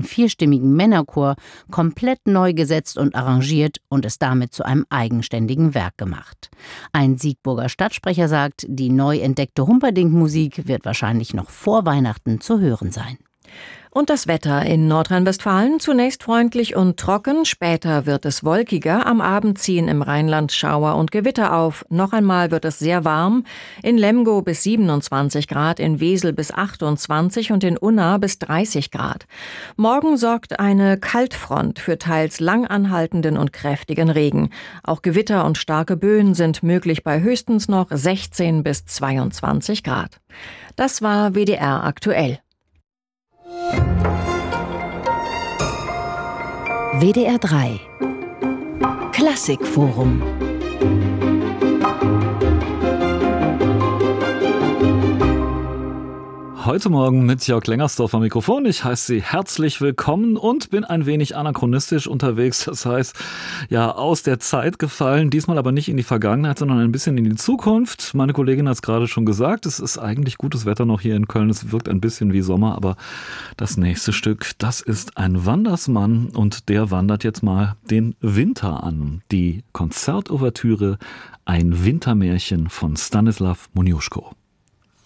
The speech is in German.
einen vierstimmigen Männerchor komplett neu gesetzt und arrangiert und es damit zu einem eigenständigen Werk gemacht. Ein Siegburger Stadtsprecher sagt, die neu entdeckte Humperdinck-Musik wird wahrscheinlich noch vor Weihnachten zu hören sein. Und das Wetter in Nordrhein-Westfalen zunächst freundlich und trocken, später wird es wolkiger, am Abend ziehen im Rheinland Schauer und Gewitter auf. Noch einmal wird es sehr warm, in Lemgo bis 27 Grad, in Wesel bis 28 und in Unna bis 30 Grad. Morgen sorgt eine Kaltfront für teils langanhaltenden und kräftigen Regen. Auch Gewitter und starke Böen sind möglich bei höchstens noch 16 bis 22 Grad. Das war WDR aktuell. WDR 3 Klassikforum. Heute Morgen mit Jörg Lengersdorf am Mikrofon. Ich heiße Sie herzlich willkommen und bin ein wenig anachronistisch unterwegs. Das heißt, ja, aus der Zeit gefallen, diesmal aber nicht in die Vergangenheit, sondern ein bisschen in die Zukunft. Meine Kollegin hat es gerade schon gesagt, es ist eigentlich gutes Wetter noch hier in Köln. Es wirkt ein bisschen wie Sommer, aber das nächste Stück, das ist ein Wandersmann und der wandert jetzt mal den Winter an. Die Konzertouvertüre Ein Wintermärchen von Stanislaw Moniuszko.